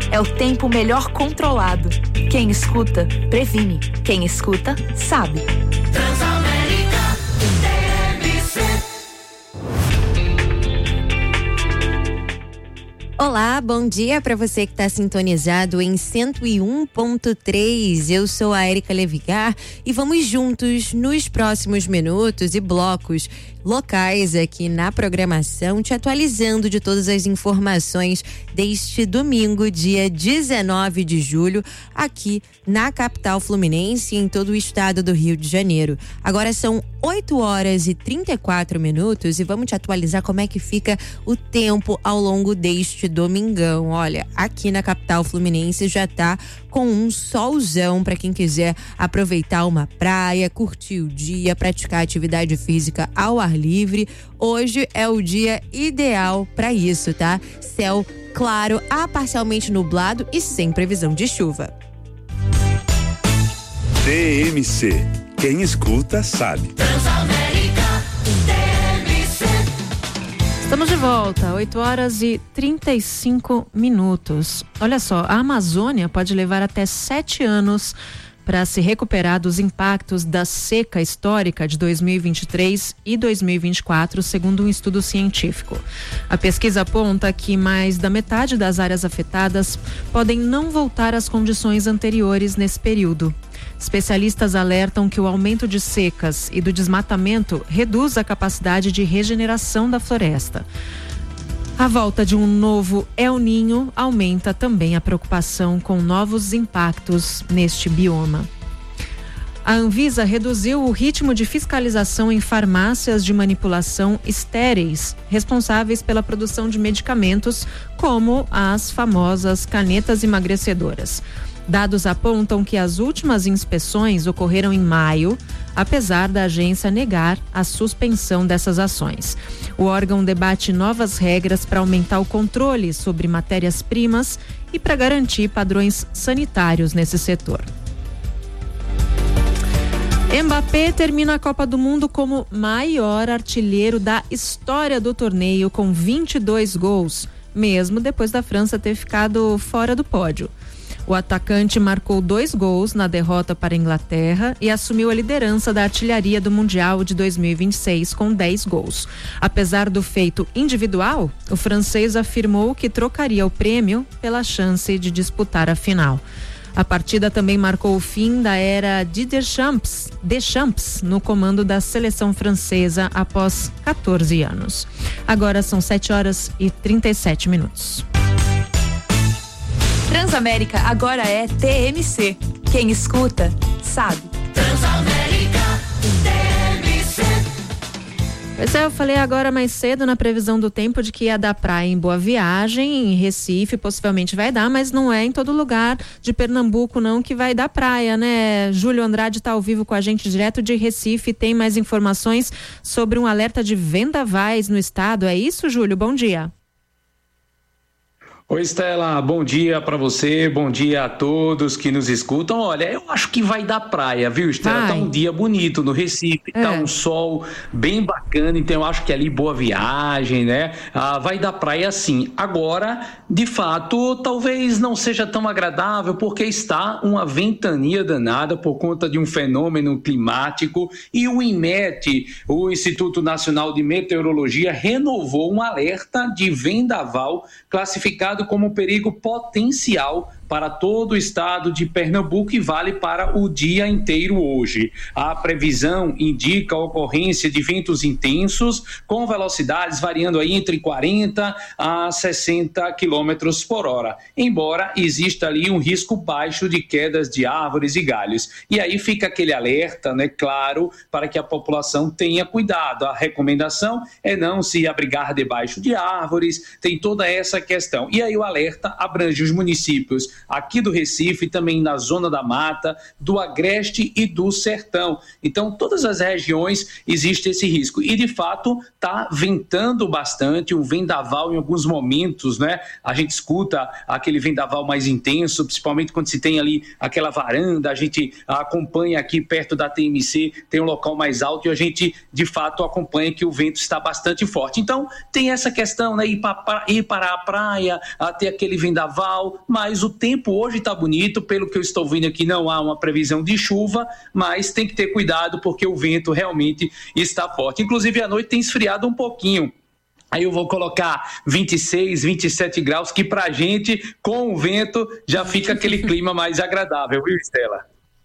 É o tempo melhor controlado. Quem escuta, previne. Quem escuta, sabe. Transamérica TMC. Olá, bom dia para você que está sintonizado em 101.3. Eu sou a Érica Levigar e vamos juntos nos próximos minutos e blocos locais aqui na programação, te atualizando de todas as informações deste domingo, dia 19 de julho, aqui na capital fluminense e em todo o estado do Rio de Janeiro. Agora são 8h34 e vamos te atualizar como é que fica o tempo ao longo deste domingão. Olha, aqui na capital fluminense já tá com um solzão para quem quiser aproveitar uma praia, curtir o dia, praticar atividade física ao ar livre. Hoje é o dia ideal para isso, tá? Céu claro, a parcialmente nublado e sem previsão de chuva. TMC. Quem escuta sabe. Transamérica TMC. Estamos de volta, 8h35. Olha só, a Amazônia pode levar até 7 anos para se recuperar dos impactos da seca histórica de 2023 e 2024, segundo um estudo científico. A pesquisa aponta que mais da metade das áreas afetadas podem não voltar às condições anteriores nesse período. Especialistas alertam que o aumento de secas e do desmatamento reduz a capacidade de regeneração da floresta. A volta de um novo El Niño aumenta também a preocupação com novos impactos neste bioma. A Anvisa reduziu o ritmo de fiscalização em farmácias de manipulação estéreis, responsáveis pela produção de medicamentos, como as famosas canetas emagrecedoras. Dados apontam que as últimas inspeções ocorreram em maio, apesar da agência negar a suspensão dessas ações. O órgão debate novas regras para aumentar o controle sobre matérias-primas e para garantir padrões sanitários nesse setor. Mbappé termina a Copa do Mundo como maior artilheiro da história do torneio, com 22 gols, mesmo depois da França ter ficado fora do pódio. O atacante marcou 2 gols na derrota para a Inglaterra e assumiu a liderança da artilharia do Mundial de 2026 com 10 gols. Apesar do feito individual, o francês afirmou que trocaria o prêmio pela chance de disputar a final. A partida também marcou o fim da era de Deschamps no comando da seleção francesa após 14 anos. Agora são 7h37. Transamérica agora é TMC. Quem escuta, sabe. Transamérica TMC. Pois é, eu falei agora mais cedo na previsão do tempo de que ia dar praia em Boa Viagem, em Recife, possivelmente vai dar, mas não é em todo lugar de Pernambuco não que vai dar praia, né? Júlio Andrade está ao vivo com a gente direto de Recife, tem mais informações sobre um alerta de vendavais no estado. É isso, Júlio? Bom dia. Oi, Estela, bom dia para você, bom dia a todos que nos escutam. Olha, eu acho que vai dar praia, viu, Estela? Tá um dia bonito no Recife, tá um sol bem bacana, então eu acho que ali Boa Viagem, né? Vai dar praia sim. Agora, de fato, talvez não seja tão agradável porque está uma ventania danada por conta de um fenômeno climático e o INMET, o Instituto Nacional de Meteorologia, renovou um alerta de vendaval classificado como perigo potencial para todo o estado de Pernambuco e vale para o dia inteiro hoje. A previsão indica a ocorrência de ventos intensos com velocidades variando aí entre 40 a 60 quilômetros por hora, embora exista ali um risco baixo de quedas de árvores e galhos. E aí fica aquele alerta, né, claro, para que a população tenha cuidado. A recomendação é não se abrigar debaixo de árvores, tem toda essa questão. E aí o alerta abrange os municípios aqui do Recife, também na Zona da Mata, do Agreste e do Sertão. Então, todas as regiões existe esse risco. E, de fato, está ventando bastante, um vendaval em alguns momentos, né? A gente escuta aquele vendaval mais intenso, principalmente quando se tem ali aquela varanda, a gente acompanha aqui perto da TMC, tem um local mais alto e a gente, de fato, acompanha que o vento está bastante forte. Então, tem essa questão, né? Ir para a praia, ter aquele vendaval, mas o tempo hoje está bonito, pelo que eu estou vendo aqui, não há uma previsão de chuva, mas tem que ter cuidado porque o vento realmente está forte. Inclusive, à noite tem esfriado um pouquinho. Aí eu vou colocar 26, 27 graus, que pra gente, com o vento, já fica aquele clima mais agradável, viu, Estela?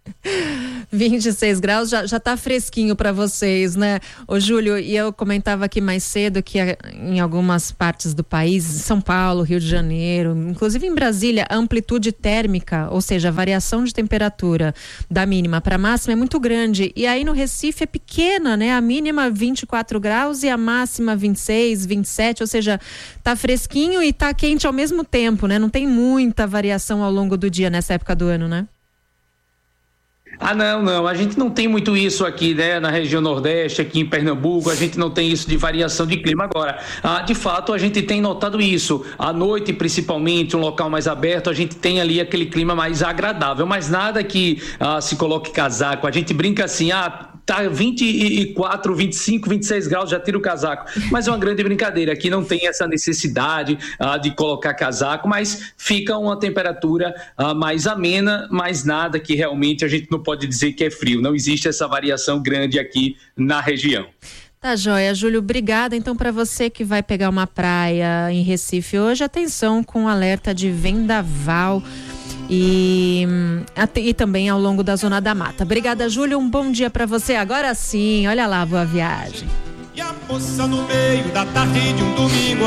26 graus já tá fresquinho para vocês, né? Ô Júlio, e eu comentava aqui mais cedo que em algumas partes do país, São Paulo, Rio de Janeiro, inclusive em Brasília, a amplitude térmica, ou seja, a variação de temperatura da mínima para a máxima é muito grande. E aí no Recife é pequena, né? A mínima 24 graus e a máxima 26, 27, ou seja, tá fresquinho e tá quente ao mesmo tempo, né? Não tem muita variação ao longo do dia nessa época do ano, né? Não, a gente não tem muito isso aqui, né, na região Nordeste, aqui em Pernambuco, a gente não tem isso de variação de clima. Agora, de fato, a gente tem notado isso, à noite principalmente, um local mais aberto, a gente tem ali aquele clima mais agradável, mas nada que se coloque casaco, a gente brinca assim, tá 24, 25, 26 graus, já tira o casaco, mas é uma grande brincadeira, aqui não tem essa necessidade de colocar casaco, mas fica uma temperatura mais amena, mas nada que realmente a gente não pode dizer que é frio, não existe essa variação grande aqui na região. Tá joia, Júlio, obrigada. Então, para você que vai pegar uma praia em Recife hoje, atenção com o alerta de vendaval e também ao longo da Zona da Mata. Obrigada, Júlio, um bom dia para você. Agora sim, olha lá, boa viagem. E a poça no meio da tarde de um domingo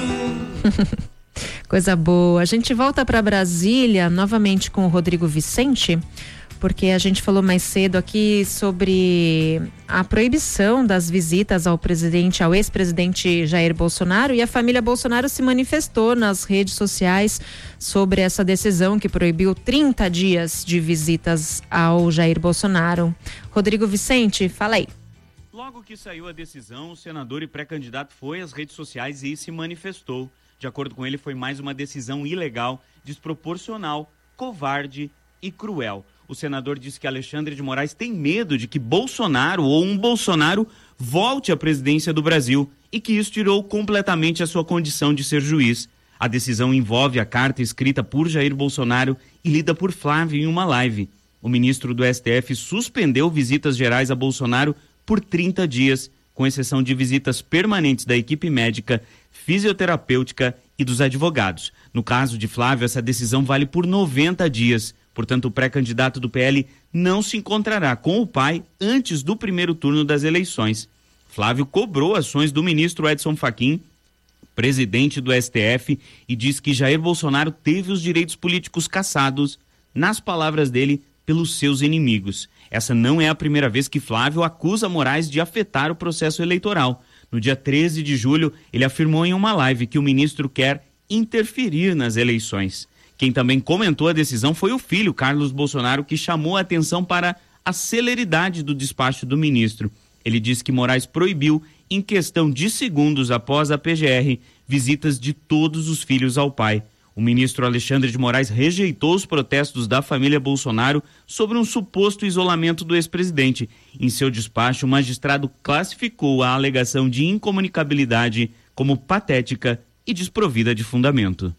azul. Coisa boa. A gente volta para Brasília novamente com o Rodrigo Vicente, porque a gente falou mais cedo aqui sobre a proibição das visitas ao ex-presidente Jair Bolsonaro, e a família Bolsonaro se manifestou nas redes sociais sobre essa decisão que proibiu 30 dias de visitas ao Jair Bolsonaro. Rodrigo Vicente, fala aí. Logo que saiu a decisão, o senador e pré-candidato foi às redes sociais e se manifestou. De acordo com ele, foi mais uma decisão ilegal, desproporcional, covarde e cruel. O senador disse que Alexandre de Moraes tem medo de que Bolsonaro ou um Bolsonaro volte à presidência do Brasil e que isso tirou completamente a sua condição de ser juiz. A decisão envolve a carta escrita por Jair Bolsonaro e lida por Flávio em uma live. O ministro do STF suspendeu visitas gerais a Bolsonaro por 30 dias, com exceção de visitas permanentes da equipe médica, fisioterapêutica e dos advogados. No caso de Flávio, essa decisão vale por 90 dias. Portanto, o pré-candidato do PL não se encontrará com o pai antes do primeiro turno das eleições. Flávio cobrou ações do ministro Edson Fachin, presidente do STF, e diz que Jair Bolsonaro teve os direitos políticos cassados, nas palavras dele, pelos seus inimigos. Essa não é a primeira vez que Flávio acusa Moraes de afetar o processo eleitoral. No dia 13 de julho, ele afirmou em uma live que o ministro quer interferir nas eleições. Quem também comentou a decisão foi o filho, Carlos Bolsonaro, que chamou a atenção para a celeridade do despacho do ministro. Ele disse que Moraes proibiu, em questão de segundos após a PGR, visitas de todos os filhos ao pai. O ministro Alexandre de Moraes rejeitou os protestos da família Bolsonaro sobre um suposto isolamento do ex-presidente. Em seu despacho, o magistrado classificou a alegação de incomunicabilidade como patética e desprovida de fundamento.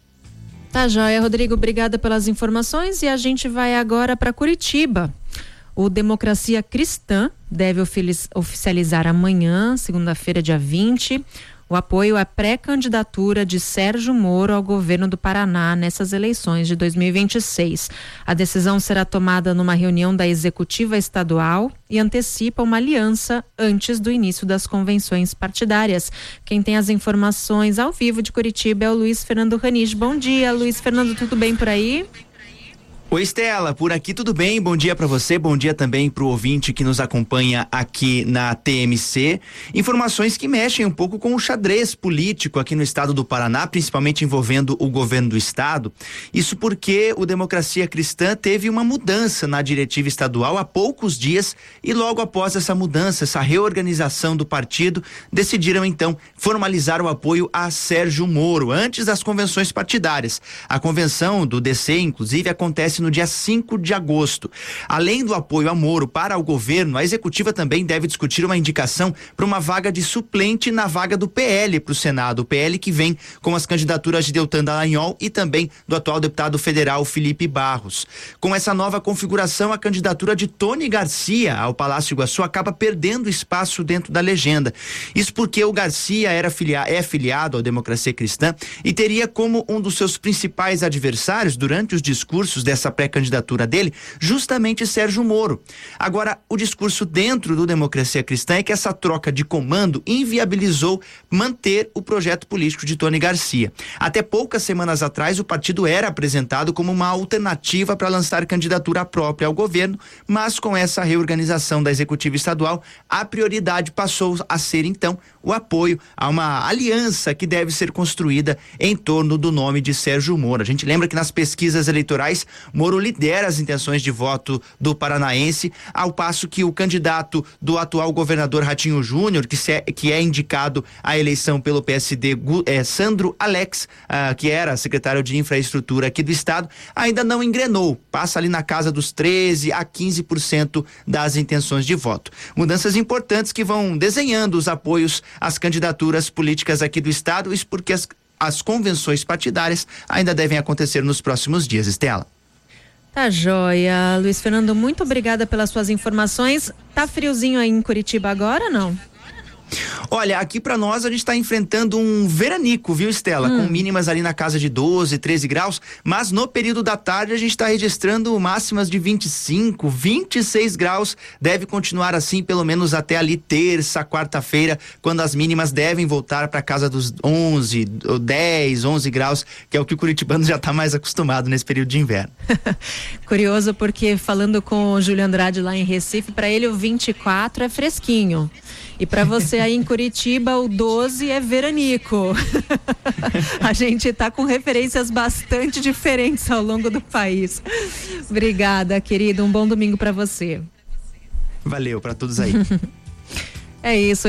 Tá joia, Rodrigo, obrigada pelas informações, e a gente vai agora para Curitiba. O Democracia Cristã deve oficializar amanhã, segunda-feira, dia 20, o apoio à pré-candidatura de Sérgio Moro ao governo do Paraná nessas eleições de 2026. A decisão será tomada numa reunião da executiva estadual e antecipa uma aliança antes do início das convenções partidárias. Quem tem as informações ao vivo de Curitiba é o Luiz Fernando Ranich. Bom dia, Luiz Fernando, tudo bem por aí? Oi, Estela, por aqui tudo bem? Bom dia para você, bom dia também pro ouvinte que nos acompanha aqui na TMC. Informações que mexem um pouco com o xadrez político aqui no estado do Paraná, principalmente envolvendo o governo do estado. Isso porque o Democracia Cristã teve uma mudança na diretiva estadual há poucos dias e logo após essa mudança, essa reorganização do partido, decidiram então formalizar o apoio a Sérgio Moro, antes das convenções partidárias. A convenção do DC, inclusive, acontece no dia 5 de agosto. Além do apoio a Moro para o governo, a executiva também deve discutir uma indicação para uma vaga de suplente na vaga do PL para o Senado. O PL que vem com as candidaturas de Deltan Dallagnol e também do atual deputado federal Felipe Barros. Com essa nova configuração, a candidatura de Tony Garcia ao Palácio Iguaçu acaba perdendo espaço dentro da legenda. Isso porque o Garcia é filiado à Democracia Cristã e teria como um dos seus principais adversários durante os discursos dessa pré-candidatura dele, justamente Sérgio Moro. Agora, o discurso dentro do Democracia Cristã é que essa troca de comando inviabilizou manter o projeto político de Tony Garcia. Até poucas semanas atrás, o partido era apresentado como uma alternativa para lançar candidatura própria ao governo, mas com essa reorganização da executiva estadual, a prioridade passou a ser, então, o apoio a uma aliança que deve ser construída em torno do nome de Sérgio Moro. A gente lembra que nas pesquisas eleitorais, Moro lidera as intenções de voto do paranaense, ao passo que o candidato do atual governador Ratinho Júnior, que é indicado à eleição pelo PSD, Sandro Alex, que era secretário de infraestrutura aqui do estado, ainda não engrenou, passa ali na casa dos 13% a 15% das intenções de voto. Mudanças importantes que vão desenhando os apoios às candidaturas políticas aqui do estado, isso porque as convenções partidárias ainda devem acontecer nos próximos dias, Estela. Tá joia. Luiz Fernando, muito obrigada pelas suas informações. Tá friozinho aí em Curitiba agora ou não? Olha, aqui pra nós a gente está enfrentando um veranico, viu, Estela? Com mínimas ali na casa de 12, 13 graus, mas no período da tarde a gente está registrando máximas de 25, 26 graus. Deve continuar assim pelo menos até ali terça, quarta-feira, quando as mínimas devem voltar para casa dos 11, 10, 11 graus, que é o que o curitibano já está mais acostumado nesse período de inverno. Curioso, porque falando com o Júlio Andrade lá em Recife, para ele o 24 é fresquinho. E para você aí em Curitiba, o 12 é veranico. A gente tá com referências bastante diferentes ao longo do país. Obrigada, querido. Um bom domingo para você. Valeu para todos aí. É isso,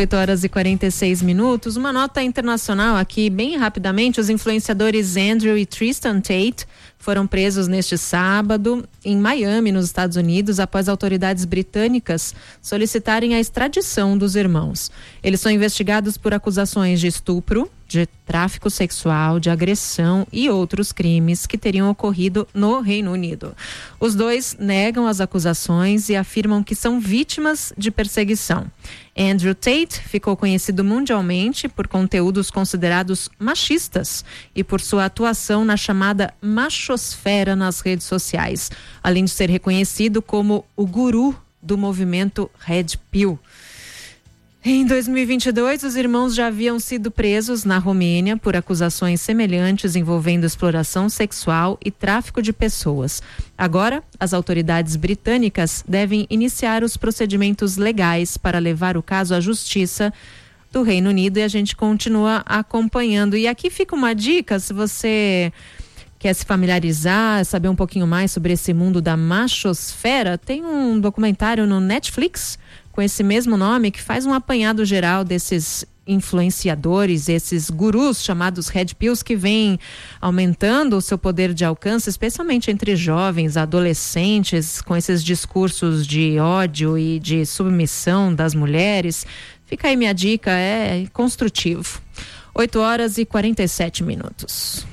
8h46. Uma nota internacional aqui, bem rapidamente. Os influenciadores Andrew e Tristan Tate foram presos neste sábado em Miami, nos Estados Unidos, após autoridades britânicas solicitarem a extradição dos irmãos. Eles são investigados por acusações de estupro, de tráfico sexual, de agressão e outros crimes que teriam ocorrido no Reino Unido. Os dois negam as acusações e afirmam que são vítimas de perseguição. Andrew Tate ficou conhecido mundialmente por conteúdos considerados machistas e por sua atuação na chamada machosfera nas redes sociais, além de ser reconhecido como o guru do movimento Red Pill. Em 2022, os irmãos já haviam sido presos na Romênia por acusações semelhantes envolvendo exploração sexual e tráfico de pessoas. Agora, as autoridades britânicas devem iniciar os procedimentos legais para levar o caso à justiça do Reino Unido e a gente continua acompanhando. E aqui fica uma dica, se você quer se familiarizar, saber um pouquinho mais sobre esse mundo da machosfera, tem um documentário no Netflix com esse mesmo nome, que faz um apanhado geral desses influenciadores, esses gurus chamados Red Pills, que vêm aumentando o seu poder de alcance, especialmente entre jovens, adolescentes, com esses discursos de ódio e de submissão das mulheres. Fica aí minha dica, é construtivo. 8h47.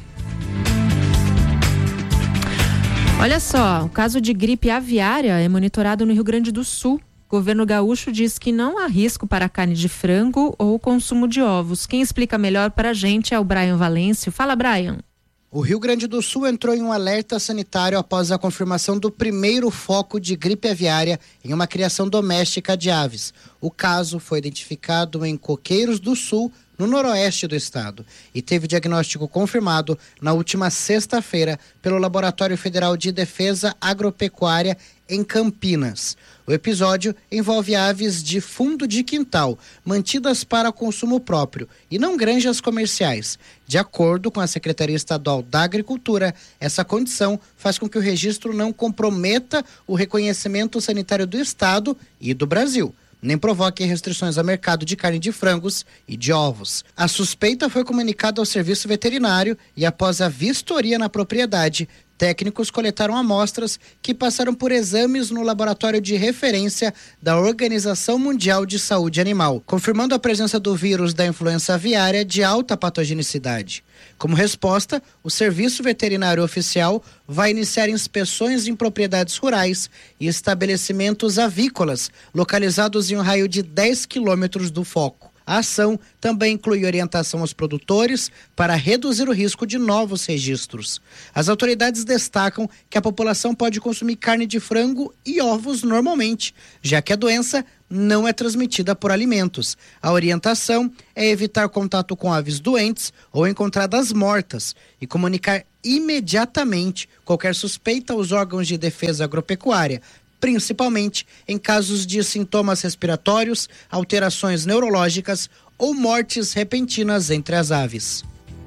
Olha só, o caso de gripe aviária é monitorado no Rio Grande do Sul. O governo gaúcho diz que não há risco para a carne de frango ou o consumo de ovos. Quem explica melhor para a gente é o Brian Valêncio. Fala, Brian. O Rio Grande do Sul entrou em um alerta sanitário após a confirmação do primeiro foco de gripe aviária em uma criação doméstica de aves. O caso foi identificado em Coqueiros do Sul, no noroeste do estado, e teve diagnóstico confirmado na última sexta-feira pelo Laboratório Federal de Defesa Agropecuária em Campinas. O episódio envolve aves de fundo de quintal, mantidas para consumo próprio e não granjas comerciais. De acordo com a Secretaria Estadual da Agricultura, essa condição faz com que o registro não comprometa o reconhecimento sanitário do estado e do Brasil, nem provoque restrições ao mercado de carne de frangos e de ovos. A suspeita foi comunicada ao serviço veterinário e, após a vistoria na propriedade, técnicos coletaram amostras que passaram por exames no laboratório de referência da Organização Mundial de Saúde Animal, confirmando a presença do vírus da influenza aviária de alta patogenicidade. Como resposta, o Serviço Veterinário Oficial vai iniciar inspeções em propriedades rurais e estabelecimentos avícolas localizados em um raio de 10 quilômetros do foco. A ação também inclui orientação aos produtores para reduzir o risco de novos registros. As autoridades destacam que a população pode consumir carne de frango e ovos normalmente, já que a doença não é transmitida por alimentos. A orientação é evitar contato com aves doentes ou encontradas mortas e comunicar imediatamente qualquer suspeita aos órgãos de defesa agropecuária, principalmente em casos de sintomas respiratórios, alterações neurológicas ou mortes repentinas entre as aves.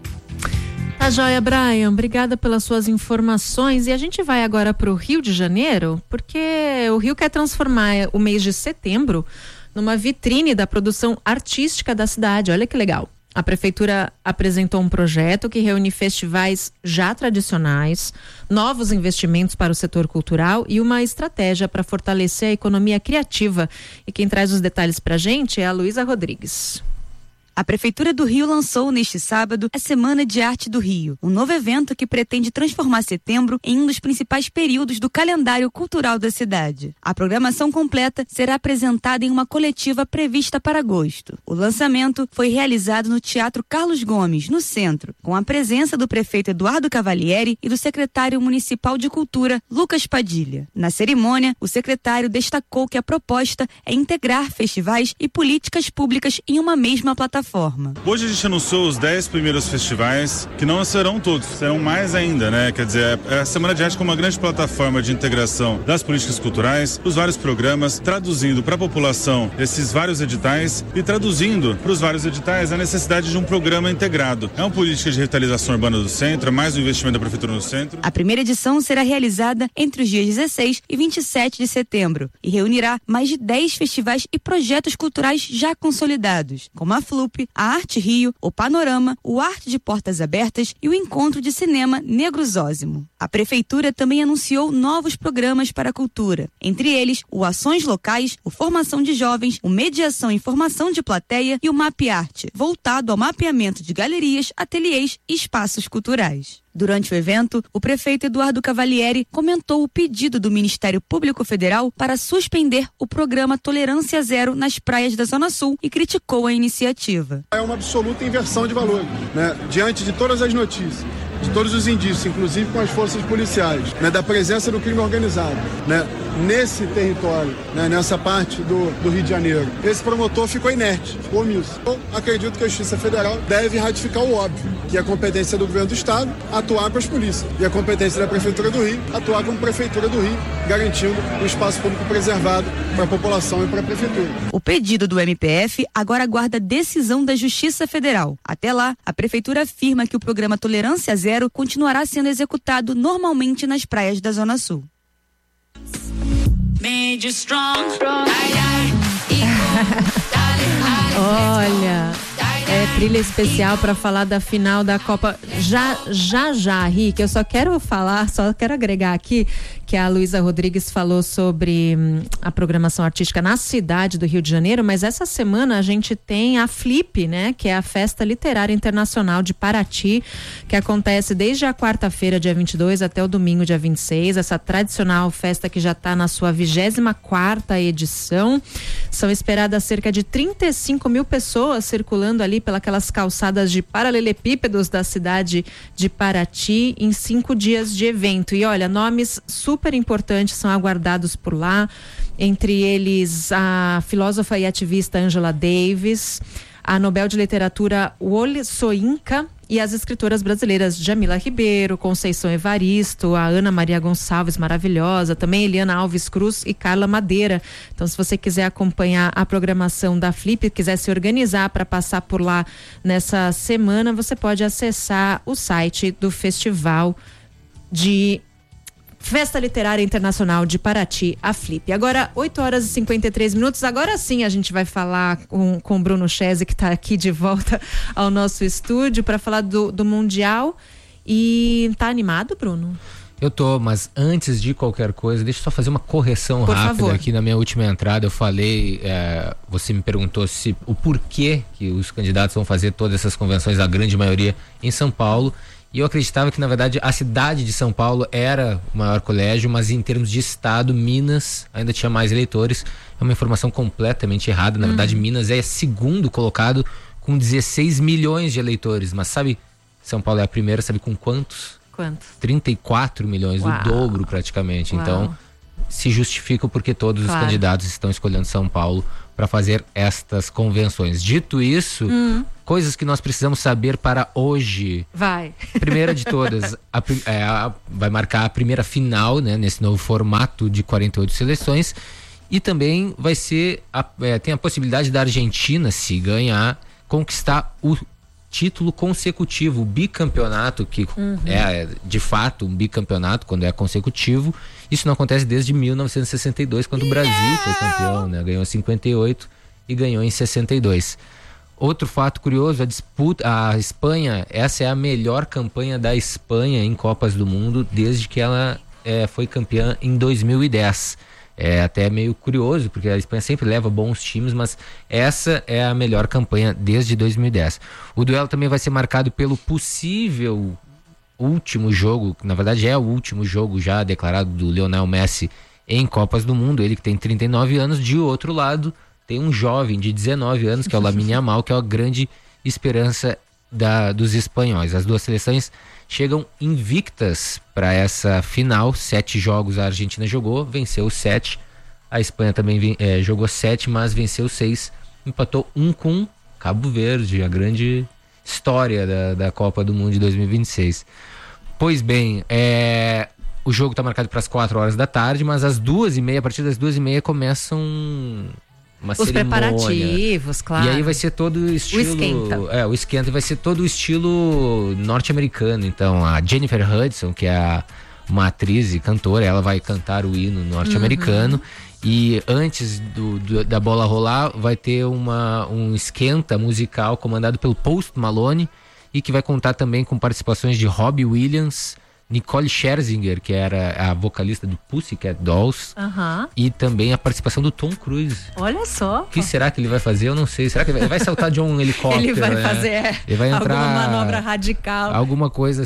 Tá joia, Brian. Obrigada pelas suas informações. E a gente vai agora para o Rio de Janeiro, porque o Rio quer transformar o mês de setembro numa vitrine da produção artística da cidade. Olha que legal. A prefeitura apresentou um projeto que reúne festivais já tradicionais, novos investimentos para o setor cultural e uma estratégia para fortalecer a economia criativa. E quem traz os detalhes para a gente é a Luísa Rodrigues. A Prefeitura do Rio lançou neste sábado a Semana de Arte do Rio, um novo evento que pretende transformar setembro em um dos principais períodos do calendário cultural da cidade. A programação completa será apresentada em uma coletiva prevista para agosto. O lançamento foi realizado no Teatro Carlos Gomes, no centro, com a presença do prefeito Eduardo Cavalieri e do secretário municipal de Cultura, Lucas Padilha. Na cerimônia, o secretário destacou que a proposta é integrar festivais e políticas públicas em uma mesma plataforma. Hoje a gente anunciou os 10 primeiros festivais, que não serão todos, serão mais ainda, né? Quer dizer, a Semana de Arte como uma grande plataforma de integração das políticas culturais, os vários programas, traduzindo para a população esses vários editais e traduzindo para os vários editais a necessidade de um programa integrado. É uma política de revitalização urbana do centro, é mais um investimento da Prefeitura no centro. A primeira edição será realizada entre os dias 16 e 27 de setembro e reunirá mais de 10 festivais e projetos culturais já consolidados, como a FLUP, a Arte Rio, o Panorama, o Arte de Portas Abertas e o Encontro de Cinema Negrosósimo. A Prefeitura também anunciou novos programas para a cultura, entre eles o Ações Locais, o Formação de Jovens, o Mediação e Formação de Plateia e o MapArte, voltado ao mapeamento de galerias, ateliês e espaços culturais. Durante o evento, o prefeito Eduardo Cavalieri comentou o pedido do Ministério Público Federal para suspender o programa Tolerância Zero nas praias da Zona Sul e criticou a iniciativa. É uma absoluta inversão de valores, né? Diante de todas as notícias, de todos os indícios, inclusive com as forças policiais, né? Da presença do crime organizado, né? Nesse território, né? Nessa parte do Rio de Janeiro. Esse promotor ficou inerte, ficou omisso. Então, acredito que a Justiça Federal deve ratificar o óbvio, que é a competência do governo do Estado atuar com as polícias e a competência da Prefeitura do Rio atuar como Prefeitura do Rio, garantindo um espaço público preservado para a população e para a Prefeitura. O pedido do MPF agora aguarda decisão da Justiça Federal. Até lá, a Prefeitura afirma que o programa Tolerância Zero continuará sendo executado normalmente nas praias da Zona Sul. Olha, trilha especial para falar da final da Copa. Já, Rick, eu só quero agregar aqui que a Luísa Rodrigues falou sobre a programação artística na cidade do Rio de Janeiro, mas essa semana a gente tem a FLIP, né? Que é a Festa Literária Internacional de Paraty, que acontece desde a quarta-feira, dia 22, até o domingo, dia 26. Essa tradicional festa que já está na sua 24ª edição. São esperadas cerca de 35 mil pessoas circulando ali pelas calçadas de paralelepípedos da cidade de Paraty em 5 dias de evento. E olha, nomes super importantes são aguardados por lá, entre eles a filósofa e ativista Angela Davis, a Nobel de Literatura Wole Soyinka e as escritoras brasileiras Jamila Ribeiro, Conceição Evaristo, a Ana Maria Gonçalves, maravilhosa, também Eliana Alves Cruz e Carla Madeira. Então, se você quiser acompanhar a programação da Flip, quiser se organizar para passar por lá nessa semana, você pode acessar o site do Festival de Festa Literária Internacional de Paraty, a Flip. Agora, 8h53. Agora sim a gente vai falar com o Bruno Chese, que está aqui de volta ao nosso estúdio para falar do Mundial. E tá animado, Bruno? Eu tô, mas antes de qualquer coisa, deixa eu só fazer uma correção rápida aqui na minha última entrada. Eu falei, você me perguntou o porquê que os candidatos vão fazer todas essas convenções, a grande maioria em São Paulo. E eu acreditava que, na verdade, a cidade de São Paulo era o maior colégio, mas em termos de estado, Minas ainda tinha mais eleitores. É uma informação completamente errada. Na verdade, Minas é segundo colocado com 16 milhões de eleitores. Mas sabe, São Paulo é a primeira, sabe com quantos? 34 milhões, o dobro praticamente. Uau. Então, se justifica porque todos os candidatos estão escolhendo São Paulo para fazer estas convenções. Dito isso, coisas que nós precisamos saber para hoje. Primeira de todas, vai marcar a primeira final, né, nesse novo formato de 48 seleções. E também vai ser tem a possibilidade da Argentina, se ganhar, conquistar o título consecutivo, o bicampeonato, que é de fato um bicampeonato quando é consecutivo. Isso não acontece desde 1962, quando o Brasil foi campeão, né? Ganhou em 58 e ganhou em 62. Outro fato curioso, a Espanha, essa é a melhor campanha da Espanha em Copas do Mundo desde que ela foi campeã em 2010. É até meio curioso, porque a Espanha sempre leva bons times, mas essa é a melhor campanha desde 2010. O duelo também vai ser marcado pelo possível último jogo, que na verdade é o último jogo já declarado do Lionel Messi em Copas do Mundo, ele que tem 39 anos. De outro lado, tem um jovem de 19 anos, que é o Lamine Yamal, que é a grande esperança dos espanhóis. As duas seleções chegam invictas para essa final. 7 jogos a Argentina jogou, venceu 7. A Espanha também jogou 7, mas venceu 6. Empatou 1 com Cabo Verde, a grande história da Copa do Mundo de 2026. Pois bem, o jogo está marcado para as 4 horas da tarde, mas às 2h30, a partir das 2h30 começam os preparativos, claro. E aí vai ser todo o estilo... O esquenta vai ser todo o estilo norte-americano. Então, a Jennifer Hudson, que é uma atriz e cantora, ela vai cantar o hino norte-americano. E antes da bola rolar, vai ter um esquenta musical comandado pelo Post Malone, e que vai contar também com participações de Robbie Williams, Nicole Scherzinger, que era a vocalista do Pussycat Dolls, e também a participação do Tom Cruise. Olha só. O que será que ele vai fazer? Eu não sei. Será que ele vai saltar de um helicóptero? Ele vai fazer ele vai entrar, alguma manobra radical. Alguma coisa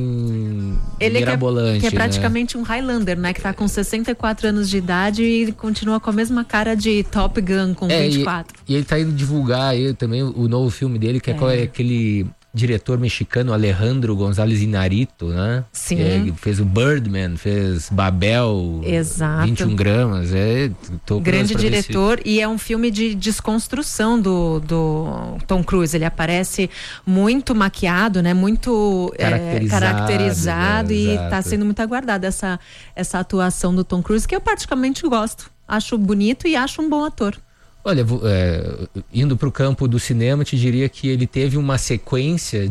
assim, ele mirabolante. Que é praticamente um Highlander, né? Que tá com 64 anos de idade e continua com a mesma cara de Top Gun com 24. E ele tá indo divulgar aí também o novo filme dele, que é aquele diretor mexicano Alejandro González Iñárritu, né? Sim. Fez o Birdman, fez Babel. Exato. 21 gramas. Grande diretor, e é um filme de desconstrução do Tom Cruise. Ele aparece muito maquiado, né? Muito caracterizado, e está sendo muito aguardada essa atuação do Tom Cruise, que eu particularmente gosto. Acho bonito e acho um bom ator. Olha, indo para o campo do cinema, te diria que ele teve uma sequência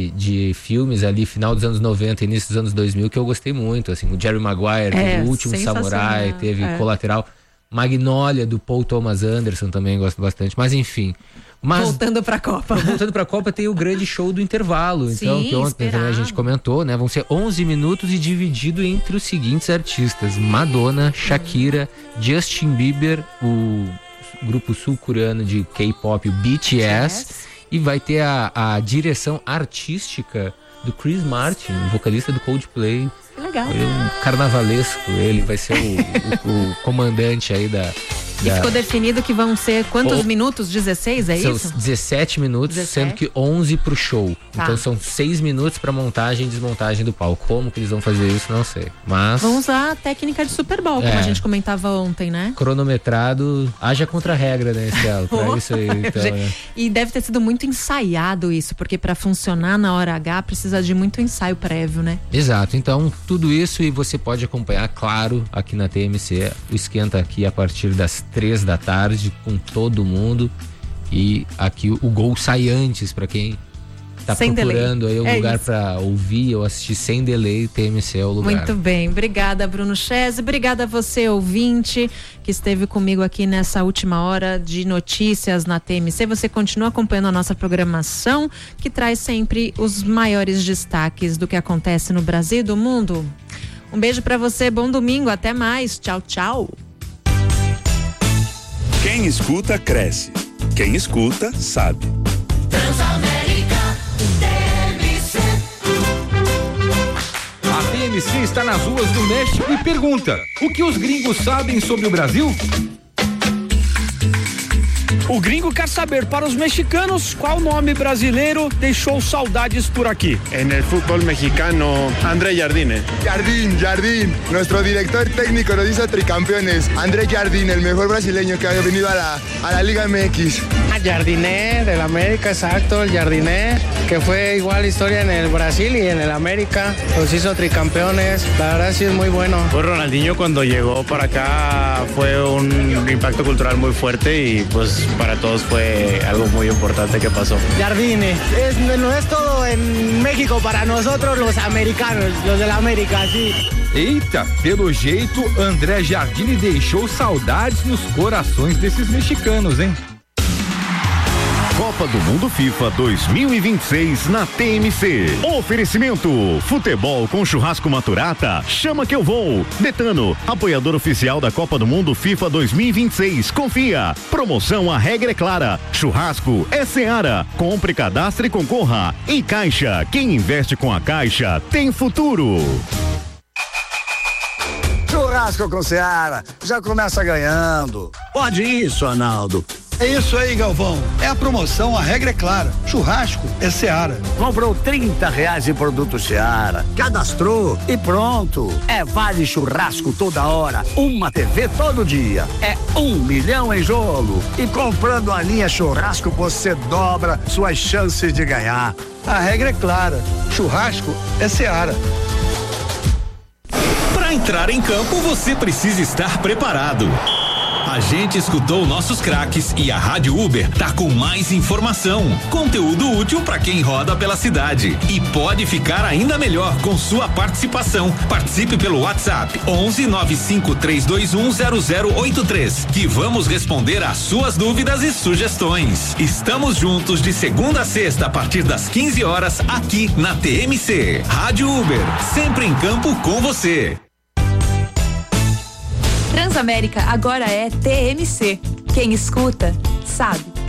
de filmes ali, final dos anos 90, início dos anos 2000, que eu gostei muito, assim, o Jerry Maguire, O Último Samurai, teve Colateral, Magnolia, do Paul Thomas Anderson, também gosto bastante, mas enfim. Voltando para a Copa, tem o grande show do intervalo. Então, que ontem também a gente comentou, né? Vão ser 11 minutos e dividido entre os seguintes artistas: Madonna, Shakira, Justin Bieber, o grupo sul-coreano de K-pop, o BTS, e vai ter a direção artística do Chris Martin, vocalista do Coldplay. Que legal. Um carnavalesco, ele vai ser o comandante aí E ficou definido que vão ser quantos minutos? 16, é são isso? São 17 minutos, 17? Sendo que 11 pro show. Tá. Então são 6 minutos pra montagem e desmontagem do palco. Como que eles vão fazer isso, não sei. Mas... vão usar a técnica de Super Bowl, como a gente comentava ontem, né? Cronometrado, haja contra-regra, né, Estela? Pra isso aí, então, né? E deve ter sido muito ensaiado isso, porque pra funcionar na hora H precisa de muito ensaio prévio, né? Exato, então tudo isso e você pode acompanhar, claro, aqui na TMC, o Esquenta aqui a partir das 3 da tarde, com todo mundo, e aqui o Gol sai antes, pra quem tá sem procurando delay. Aí um lugar para ouvir ou assistir sem delay, TMC é o lugar. Muito bem, obrigada Bruno Chese, obrigada a você ouvinte que esteve comigo aqui nessa última hora de notícias na TMC. Você continua acompanhando a nossa programação, que traz sempre os maiores destaques do que acontece no Brasil e do mundo. Um beijo para você, bom domingo, até mais, tchau, tchau. Quem escuta, cresce. Quem escuta, sabe. Transamérica TMC. A TMC está nas ruas do México e pergunta: o que os gringos sabem sobre o Brasil? O gringo quer saber, para os mexicanos, qual nome brasileiro deixou saudades por aquí. En el fútbol mexicano, André Jardine. Jardín. Nuestro director técnico nos hizo tricampeones. André Jardín, el mejor brasileño que ha venido a la Liga MX. Jardiné, del América, exacto, el Jardiné, que fue igual historia en el Brasil y en el América. Los hizo tricampeones. La verdad sí es muy bueno. Pues Ronaldinho cuando llegó para acá fue un impacto cultural muy fuerte y pues para todos fue algo muy importante que pasó. Jardine, no es todo en México para nosotros los americanos, los de la América, sí. Eita, pelo jeito, André Jardine deixou saudades nos corações desses mexicanos, hein? Copa do Mundo FIFA 2026 na TMC. Oferecimento: futebol com churrasco Maturata. Chama que eu vou. Betano, apoiador oficial da Copa do Mundo FIFA 2026. Confia. Promoção, a regra é clara. Churrasco é Seara. Compre, cadastre e concorra. E Caixa, quem investe com a Caixa tem futuro. Churrasco com Seara, já começa ganhando. Pode isso, Arnaldo. É isso aí, Galvão. É a promoção, a regra é clara. Churrasco é Seara. Comprou R$30 em produto Seara. Cadastrou e pronto. É vale churrasco toda hora. Uma TV todo dia. É 1 milhão em jogo. E comprando a linha churrasco, você dobra suas chances de ganhar. A regra é clara. Churrasco é Seara. Para entrar em campo, você precisa estar preparado. A gente escutou nossos craques e a Rádio Uber tá com mais informação, conteúdo útil para quem roda pela cidade. E pode ficar ainda melhor com sua participação. Participe pelo WhatsApp 11 95 321 0083, que vamos responder às suas dúvidas e sugestões. Estamos juntos de segunda a sexta a partir das 15 horas aqui na TMC. Rádio Uber, sempre em campo com você. Transamérica agora é TMC. Quem escuta, sabe.